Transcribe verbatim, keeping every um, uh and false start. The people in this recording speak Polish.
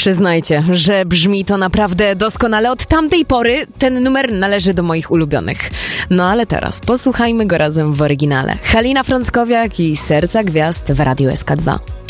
Przyznajcie, że brzmi to naprawdę doskonale. Od tamtej pory ten numer należy do moich ulubionych. No ale teraz posłuchajmy go razem w oryginale. Halina Frąckowiak i Serca Gwiazd w Radiu S K dwa.